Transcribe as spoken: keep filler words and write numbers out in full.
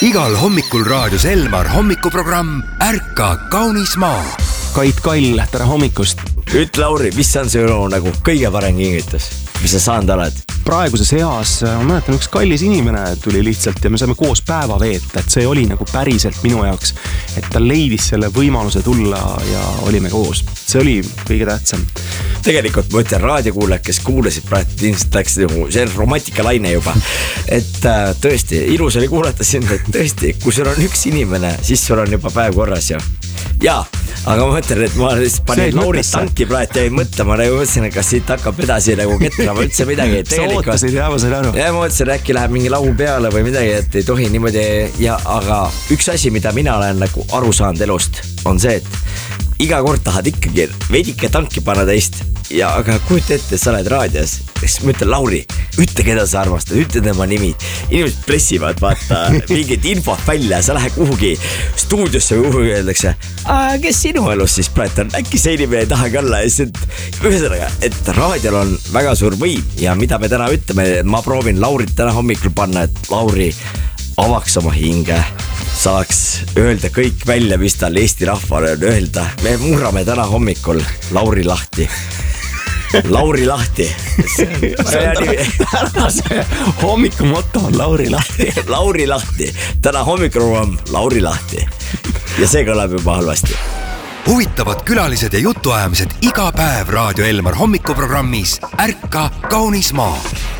Igal hommikul raadios Elmar hommikuprogramm Ärka kaunis maa. Kait Kall, tere hommikust. Üt Lauri, mis on see nagu kõige parem kingitus, mis sa saanud oled? Praeguses eas, ma mäletan, üks kallis inimene tuli lihtsalt ja me saime koos päeva veeta, et see oli nagu päriselt minu jaoks, et ta leidis selle võimaluse tulla ja olime koos. See oli kõige tähtsam. Tegelikult ma ütlen raadiokuulajad, kes kuulasid praegu, ilmselt läks see romantika laine juba. Et äh, tõesti, ilus oli kuulata sind, et tõesti, kui sul on üks inimene, siis sul on juba päev korras ja jaa, aga ma mõtlen, et ma panin Lauri tanki praegu ja ei mõtle, ma nagu mõtlesin, et kas siit hakkab edasi nagu ketrama üldse midagi. Sa ootasid ja ma sain aru. Ja ma mõtlesin, äkki läheb mingi laul peale või midagi, et ei tohi niimoodi ja, aga üks asi, mida mina olen nagu aru saanud elust, on see, et iga kord tahad ikkagi veidike tanki panna teist ja aga kujuta ette, sa oled raadios, siis ma ütlen Lauri, ütle keda sa armastad, ütle tema nimi. Inimesed pressivad, vaata, mingid infot välja, sa lähed kuhugi stuudiosse või kuhugi öeldakse, kes sinu elus siis praegu on, äkki see inimene ei tahagi olla. Ühesõnaga, et raadiol on väga suur võim ja mida me täna ütleme, ma proovin Laurit täna hommikul panna, et Lauri avaks oma hinge, saaks öelda kõik välja, mis tal Eesti rahvale on öelda. Me murrame täna hommikul Lauri lahti. Lauri lahti. Tänase hommiku motto on Lauri lahti. Lauri lahti. Täna hommikul on Lauri lahti. Ja see kõlab juba halvasti. Huvitavad külalised ja jutuajamised iga päev Raadio Elmar hommikuprogrammis Ärka kaunis maa.